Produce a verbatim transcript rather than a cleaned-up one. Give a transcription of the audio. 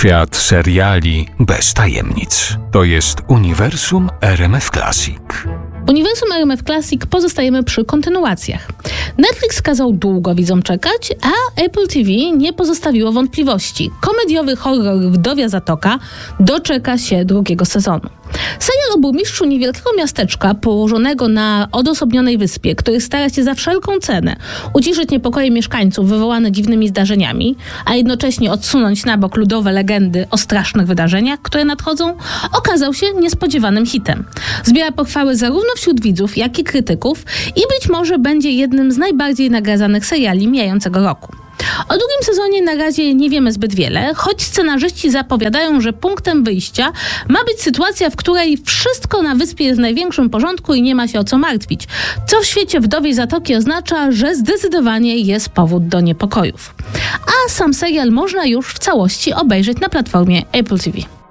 Świat seriali bez tajemnic. To jest Uniwersum R M F Classic. Uniwersum R M F Classic pozostajemy przy kontynuacjach. Netflix kazał długo widzom czekać, a Apple T V nie pozostawiło wątpliwości. Komediowy horror Wdowia Zatoka doczeka się drugiego sezonu. Serial o burmistrzu niewielkiego miasteczka położonego na odosobnionej wyspie, który stara się za wszelką cenę uciszyć niepokoje mieszkańców wywołane dziwnymi zdarzeniami, a jednocześnie odsunąć na bok ludowe legendy o strasznych wydarzeniach, które nadchodzą, okazał się niespodziewanym hitem. Zbiera pochwały zarówno wśród widzów, jak i krytyków i być może będzie jednym z najbardziej nagradzanych seriali mijającego roku. O drugim sezonie na razie nie wiemy zbyt wiele, choć scenarzyści zapowiadają, że punktem wyjścia ma być sytuacja, w której wszystko na wyspie jest w największym porządku i nie ma się o co martwić, co w świecie Wdowiej Zatoki oznacza, że zdecydowanie jest powód do niepokojów. A sam serial można już w całości obejrzeć na platformie Apple T V.